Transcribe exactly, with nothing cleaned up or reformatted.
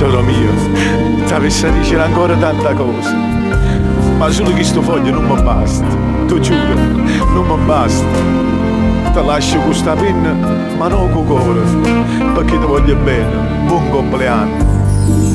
Tesoro mio, ti avessi a dire ancora tanta cosa, ma solo che sto foglio non mi basta, ti giuro, non mi basta. Ti lascio con sta penna, ma non con cuore, perché ti voglio bene. Buon compleanno.